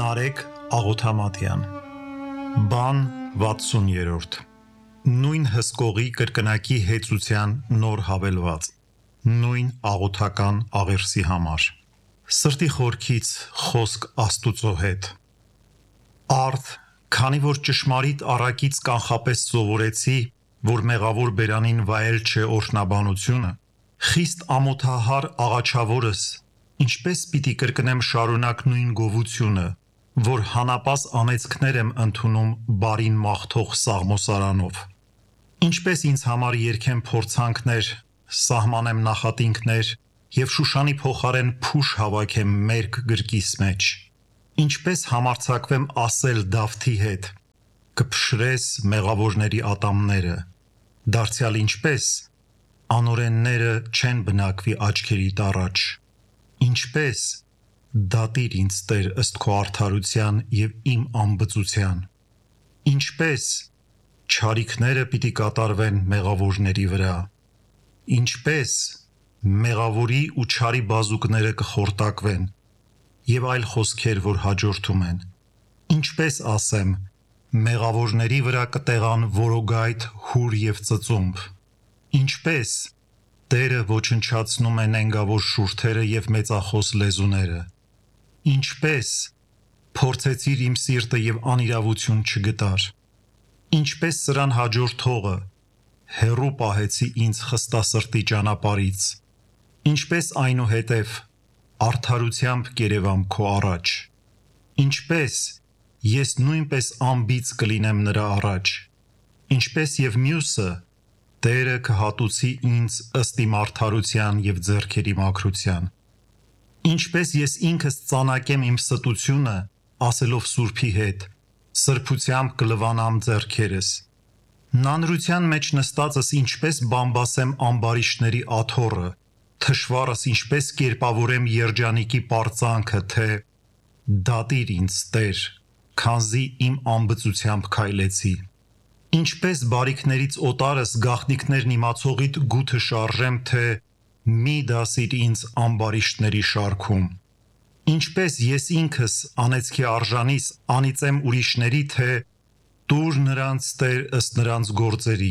Նարեկ Աղոթամատյան Բան 60-րդ Նույն հսկողի կրկնակի հեծության նոր հավելված Նույն աղոթական աղերսի համար Սրտի խորքից խոսք Աստուծո հետ Արդ, քանի որ ճշմարիտ առակից կանխապես սովորեցի, որ մեղավոր բերանին վայել չէ օրհնաբանությունը, խիստ ամոթահար աղաչավորս, ինչպես պիտի կրկնեմ շարունակ նույն գովությունը, որ հանապազ անեծքներ եմ ընդունում բարին մաղթող Սաղմոսարանով, ինչպես ինձ համար երգեմ փորձանքներ, սահմանեմ նախատինքներ և Շուշանի փոխարեն փուշ հավաքեմ մերկ գրկիս մեջ, ինչպես համարձակվեմ ասել Դավթի հետ, կփշրես մեղավորների ատամները, դարձյալ ինչպես անօրենները չեն բնակվի աչքերիդ առաջ, ինչպես դատիր ինձ Տեր ըստ քո արդարության և իմ անբծության, ինչպես չարիքները պիտի կատարվեն մեղավորների վրա, ինչպես մեղավորի ու չարի բազուկները կխորտակվեն և այլ խոսքեր, որ հաջորդում են, ինչպես ասեմ, մեղավորների վրա կտեղան որոգայթ, հուր և ծծումբ, ինչպես Տերը ոչնչացնում է նենգավոր շուրթերը և մեծախոս լեզուները, ինչպես փորձեցիր իմ սիրտը և անիրավություն չգտար, ինչպես սրան հաջորդողը հեռու պահեցի ինձ խստասրտի ճանապարհից, ինչպես այնուհետև արդարությամբ կերևամ քո առաջ, ինչպես ես նույնպես անբիծ կլինեմ նրա առաջ, ինչպես և մյուսը Տերը կհատուցի ինձ ըստ իմ արդարության և ձեռքերի մաքրության, ինչպես ես ինքս ծանակեմ իմ ստությունը, ասելով Սուրբի հետ, սրբությամբ կլվանամ ձեռքերս, նանրության մեջ նստածս ինչպես բամբասեմ ամբարիշտների աթոռը, թշվառս ինչպես կերպավորեմ երջանիկի պարծանքը, թե դատիր ինձ Տեր, քանզի իմ անբծությամբ քայլեցի, ինչպես բարիքներից օտարս գաղտնիքներն իմացողիդ գութը շարժեմ, թե մի դասիր ինձ ամբարիշտների շարքում, ինչպես ես ինքս անեծքի արժանիս անիծեմ ուրիշների, թե տուր նրանց Տեր ըստ նրանց գործերի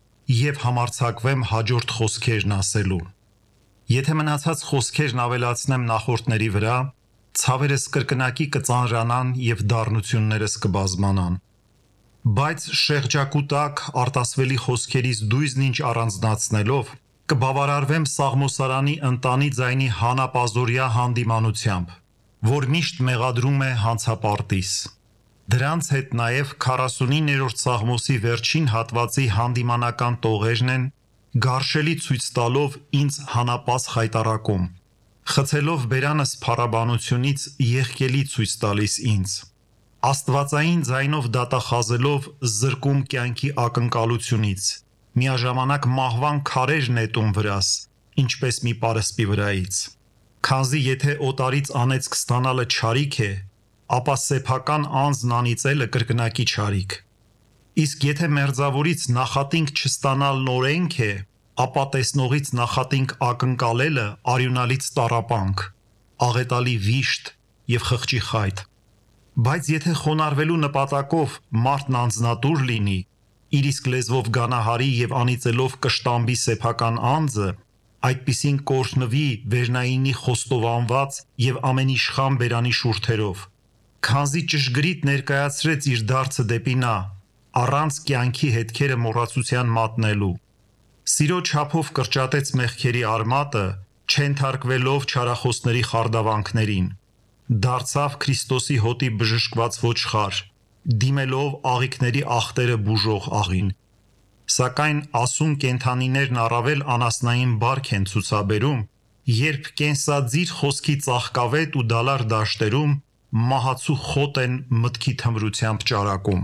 և համարձակվեմ հաջորդ խոսքերն ասելու, եթե մնացած խոսքերն ավելացնեմ նախորդների վրա, ցավերս կրկնակի կծանրանան և դառնություններս կբազմանան, բայց շեղջակուտակ արտասվելի խոսքերիս դույզն ինչ առանձնացնելով, կբավարարվեմ Սաղմոսարանի ընտանի ձայնի հանապազօրյա հանդիմանությամբ, որ միշտ մեղադրում է հանցապարտիս, դրանց հետ նաև 49-րդ Սաղմոսի վերջին հատվածի հանդիմանական տողերն են, գարշելի ցույց տալով ինձ հանապազ խայտառակում, խցելով բերանս փառաբանությունից եղկելի ցույց տալիս ինձ, աստվածային ձայնով դատախազելով զրկում կյանքի ակնկալությունից, միաժամանակ մահվան քարեր նետում վրաս, ինչպես մի պարսպի վրայից, քանզի եթե օտարից անեծք ստանալը չարիք է, ապա սեփական անձն անիծելը կրկնակի չարիք, իսկ եթե մերձավորից նախատինք չստանալն օրենք է, ապա տեսնողից նախատինք ակնկալելը արյունալից տառապանք, աղետալի վիշտ և խղճի խայտ, բայց եթե խոնարհվելու նպատակով մարդն անձնատուր լինի, իր իսկ լեզվով գանահարի և անիծելով կշտամբի սեփական անձը, այդպիսին կօրհնվի վերնայինի խոստովանված և ամենիշխան բերանի շուրթերով, քանզի ճշգրիտ ներկայացրեց իր դարձը դեպի նա, առանց կյանքի հետքերը մոռացության մատնելու, սիրո չափով կրճատեց մեղքերի արմատը, չենթարկվելով չարախոսների խարդավանքներին, դարձավ Քրիստոսի հոտի բժշկված ոչխար, դիմելով աղիքների աղտերը բուժող աղին, սակայն ասուն կենդանիներն առավել անասնային բարք են ցուցաբերում, երբ կենսաձիր խոսքի ծաղկավետ ու դալար դաշտերում մահացու խոտ են մտքի թմրությամբ ճարակում,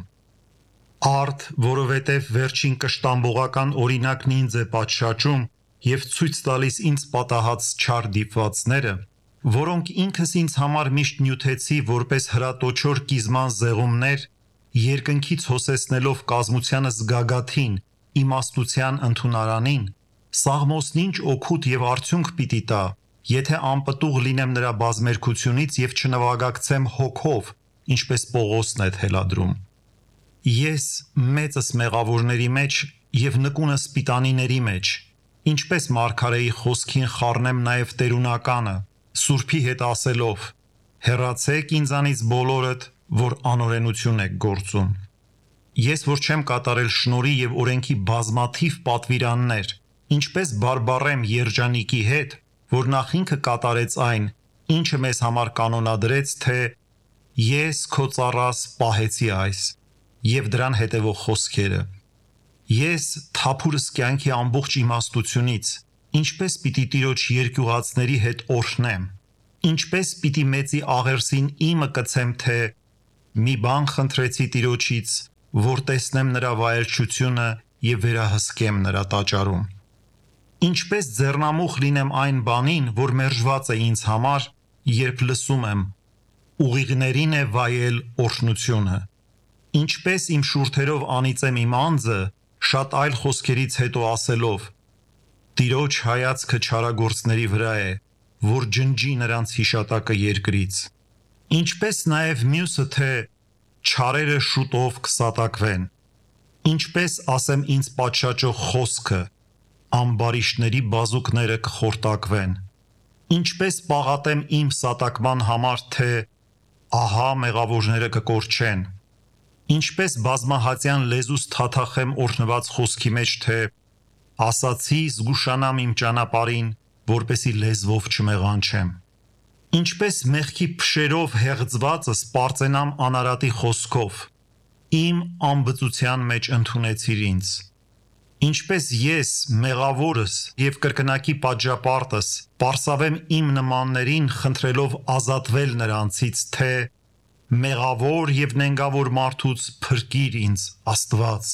արդ, որովհետև վերջին կշտամբողական օրինակն ինձ է պատշաճում և ցույց տալիս ինձ պատահած չար դիպվածները, որոնք ինքս ինձ համար միշտ նյութեցի որպես հրատոչոր կիզման զեղումներ, երկնքից հոսեցնելով կազմությանս գագաթին, իմաստության ընդունարանին, Սաղմոսն ինչ օգուտ և արդյունք պիտի տա, եթե անպտուղ լինեմ նրա բազմերգությունից և չնվագակցեմ հոգով, ինչպես Պողոսն է թելադրում։ Ես մեծս մեղավորների մեջ և նկունս պիտանիների մեջ, ինչպես մարգարեի խոսքին խառնեմ նաև տերունականը, Սուրբի հետ ասելով. հեռացեք ինձանից բոլորդ, որ անօրենություն եք գործում։ Ես որ չեմ կատարել շնորհի և օրենքի բազմաթիվ պատվիրաններ, ինչպես բարբառեմ երջանիկի հետ, որ նախ ինքը կատարեց այն, ինչը մեզ համար կանոնադրեց, թե ես քո ծառաս պահեցի այս, և դրան հետևող խոսքերը։ Ես թափուրս կյանքի ամբողջ իմաստությունից, ինչպես պիտի տիրոջ երկյուղածների հետ օրհնեմ, ինչպես պիտի մեծի աղերսին իմը կցեմ, թե մի բան խնդրեցի տիրոջից, որ տեսնեմ նրա վայելչությունը և վերահսկեմ նրա տաճարում։ Ինչպես ձեռնամուխ լինեմ այն բանին, որ մերժված է ինձ համար, երբ լսում եմ. ուղիղներին է վայել օրհնությունը։ Ինչպես իմ շուրթերով անիծեմ իմ անձը, շատ այլ խոսքերից հետո ասելով. Տիրոջ հայացքը չարագործների վրա է, որ ջնջի նրանց հիշատակը երկրից։ Ինչպես նաև մյուսը, թե չարերը շուտով կսատակվեն։ Ինչպես ասեմ ինձ պատշաճող խոսքը, ամբարիշտների բազուկները կխորտակվեն։ Ինչպես պաղատեմ իմ սատակման համար, թե ահա մեղավորները կկորչեն։ Ինչպես բազմահատյան լեզուս թաթախեմ օրհնված խոսքի մեջ, թե ասացի զգուշանամ իմ ճանապարհին, որպեսի լեզվով չմեղանչեմ։ Ինչպես մեղքի փշերով հեղձվածս պարծենամ անարատի խոսքով, իմ անբծության մեջ ընդունեցիր ինձ։ Ինչպես ես մեղավորս և կրկնակի պատժապարտս պարսավեմ իմ նմաններին խնդրելով ազատվել նրանցից, թե մեղավոր և նենգավոր մարդուց փրկիր ինձ, Աստված։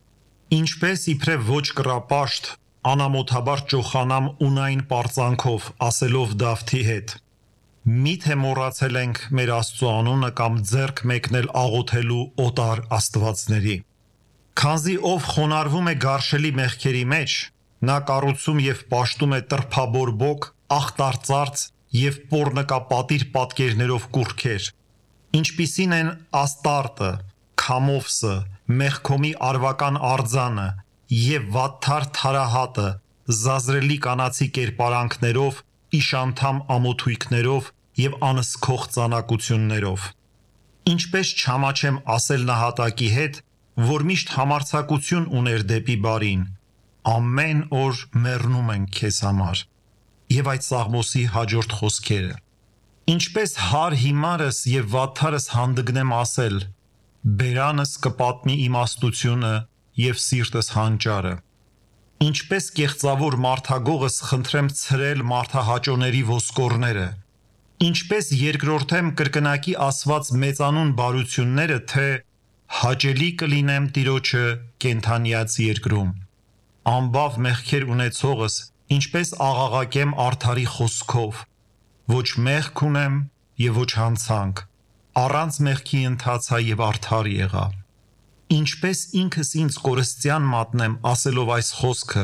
Ինչպես իբրև ոչ կռապաշտ, անամոթաբար ճոխանամ ունայն պարծանքով, ասելով Դավթի հետ. Միթե մոռացել ենք մեր Աստծու անունը կամ ձեռք մեկնել աղոթելու օտար աստվածների։ Քանզի ով խոնարհվում է գարշելի մեղքերի մեջ, նա կառուցում և պաշտում է տրփաբորբոք, ախտարծարծ և պոռնկապատիր պատկերներով կուռքեր, ինչպիսին են Աստարտը, Քամովսը, Մեղքոմի արվական արձանը և վատթար թարահատը, զազրելի կանացի կերպարանքներով, իշանդամ ամոթույքներով և անզքող ծանակություններով։ Ինչպես չամաչեմ ասել նահատակի հետ, որ միշտ համարձակություն ուներ դեպի բարին, ամեն օր մեռնում ենք քեզ համար։ Եվ այդ Սաղմոսի հաջորդ խոսքերը։ Ինչպես հար հիմարս և վատթարս հանդգնեմ ասել, բերանս կպատնի իմաստությունը և սիրտս հանճարը։ Ինչպես կեղծավոր մարդագողս խնդրեմ ցրել մարդահաճոների ոսկորները, ինչպես երկրորդեմ կրկնակի ասված մեծանուն բարությունները, թե հաճելի կլինեմ Տիրոջը կենդանյաց երկրում։ Անբավ մեղքեր ունեցողս, ինչպես աղաղակեմ արդարի խոսքով, ոչ մեղք ունեմ և ոչ հանցանք, առանց մեղքի ընթացա և արդար եղա։ Ինչպես ինքս ինձ կորստյան մատնեմ ասելով այս խոսքը.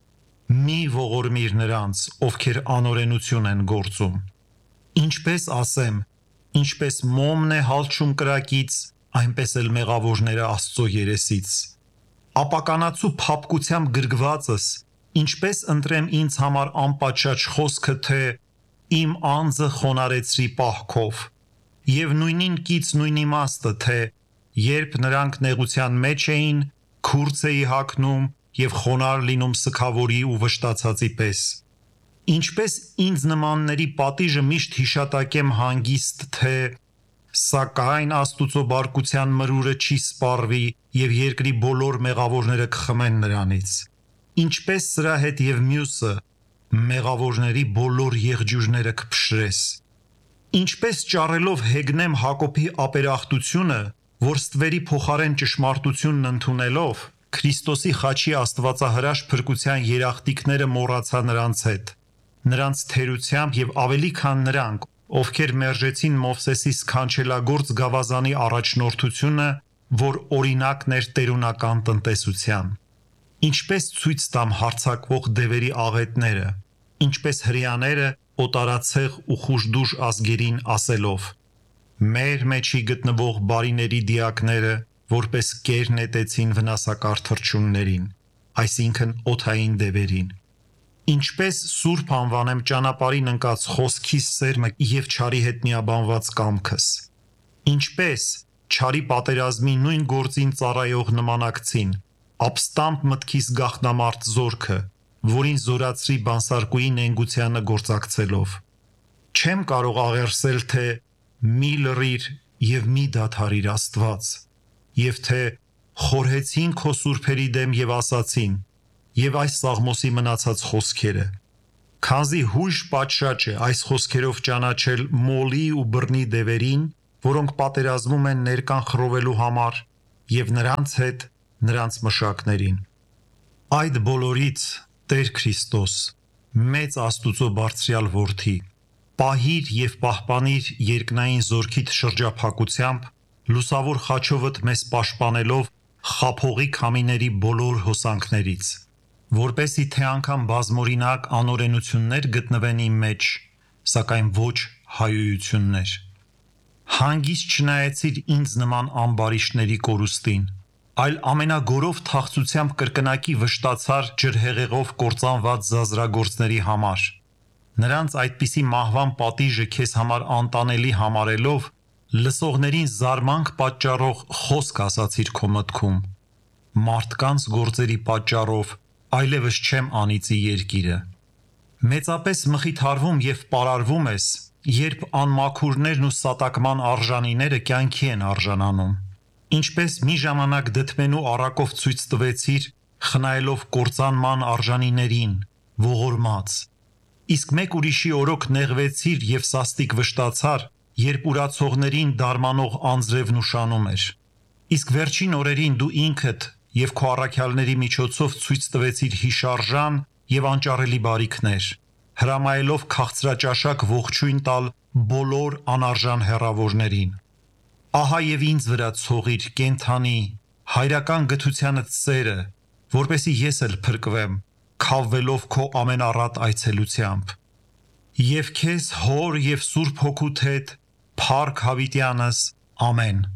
մի ողորմիր նրանց, ովքեր անօրենություն են գործում։ Ինչպես ասեմ, ինչպես մոմն է հալչում կրակից, այնպես էլ մեղավորները Աստծո երեսից։ Ապականացու փափկությամբ գրգվածս, ինչպես ընտրեմ ինձ համար անպատշաճ խոսքը, թե իմ անձը խոնարեցրի պահքով, և նույնին կից նույն իմաստը, թե երբ նրանք նեղության մեջ էին, քուրձ էի հագնում և խոնարհ լինում սգավորի ու վշտացածի պես։ Ինչպես ինձ նմանների պատիժը միշտ հիշատակեմ հանգիստ, թե սակայն Աստուծո բարկության մրուրը չի սպառվի և երկրի բոլոր մեղավորները կխմեն նրանից։ Ինչպես սրա հետ և մյուսը, մեղավորների բոլոր եղջյուրները կփշրես։ Ինչպես ճառելով հեգնեմ Հակոբի ապերախտությունը, որ ստվերի փոխարեն ճշմարտությունն ընդունելով, Քրիստոսի խաչի աստվածահրաշ փրկության երախտիկները մոռացա նրանց հետ, նրանց թերությամբ և ավելի քան նրանք, ովքեր մերժեցին Մովսեսի սքանչելագործ գավազանի առաջնորդությունը, որ օրինակն էր տերունական տնտեսության։ Ինչպես ցույց տամ հարձակվող դևերի աղետները, ինչպես հրեաները օտարացեղ ու խուժդուժ ազգերին ասելով. Մեր մեջի գտնվող բարիների դիակները որպես կեր նետեցին վնասակար թռչուններին, այսինքն օդային դևերին։ Ինչպես սուրբ անվանեմ ճանապարհին ընկած խոսքիս սերմը եւ չարի հետ միաբանված կամքս։ Ինչպես չարի պատերազմի նույն գործին ծառայող նմանակցին, ապստամբ մտքիս գաղտնամարտ զորքը, որին զորացրի բանսարկուի նենգությանը գործակցելով։ Չեմ կարող աղերսել, թե մի լռիր եւ մի դադարիր Աստված, եւ թե խորհեցին քո սուրբերի դեմ եւ ասացին, եւ այս Սաղմոսի մնացած խոսքերը։ Քանզի հույժ պատշաճ է այս խոսքերով ճանաչել մոլի ու բռնի դևերին, որոնք պատերազմում են ներկան խռովելու համար, եւ նրանց հետ նրանց մշակներին։ Այդ բոլորից Տեր Քրիստոս, մեծ Աստուծո բարձրյալ որդի, պահիր եւ պահպանիր երկնային զորքիդ շրջափակությամբ, լուսավոր խաչովդ մեզ պաշտպանելով խափողի քամիների բոլոր հոսանքներից, որպեսի թե անգամ բազմօրինակ անօրենություններ գտնվեն իմ մեջ, սակայն ոչ հայոյություններ։ Հանգիստ չնայեցիր ինձ նման ամբարիշտների կորուստին, այլ ամենագորով թախծությամբ կրկնակի վշտացար ջրհեղեղով կործանված զազրագործների համար։ Նրանց այդպիսի մահվան պատիժը քեզ համար անտանելի համարելով, լսողներին զարմանք պատճառող խոսք ասացիր քո մտքում։ Մարդկանց գործերի պատճառով այլևս չեմ անիծի երկիրը։ Մեծապես մխիթարվում եւ պարարվում ես, երբ անմաքուրներն ու սատակման արժանիները կյանքի են արժանանում։ Ինչպես մի ժամանակ դդմենու առակով ցույց տվեցիր, խնայելով կործանման արժանիներին, ողորմած։ Իսկ մեկ ուրիշի օրոք նեղվեցիր եւ սաստիկ վշտացար, երբ ուրացողներին դարմանող անձրևն ուշանում էր։ Իսկ վերջին օրերին դու ինքդ եւ քո առաքյալների միջոցով ցույց տվեցիր հիշարժան եւ անճարելի բարիքներ, հրամայելով քաղցրաճաշակ ողջույն տալ բոլոր անարժան հեռավորներին։ Ահա եւ ինձ վրա ցողիր կենթանի, հայրական գթությանդ սերը, որպեսի ես էլ փրկվեմ, քավվելով քո ամենառատ այցելությամբ։ Եվ քեզ հոր եւ Սուրբ Հոգուդ հետ, Փառք Հավիտյանս, ամեն։